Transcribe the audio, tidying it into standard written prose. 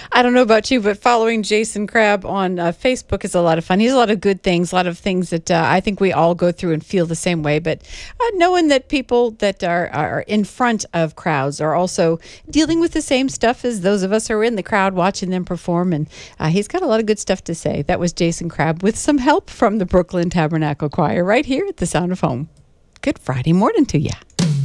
I don't know about you, but following Jason Crabb on Facebook is a lot of fun. He has a lot of good things, a lot of things that I think we all go through and feel the same way. But knowing that people that are in front of crowds are also dealing with the same stuff as those of us who are in the crowd watching them perform. And he's got a lot of good stuff to say. That was Jason Crabb with some help from the Brooklyn Tabernacle Choir right here at the Sound of Home. Good Friday morning to you.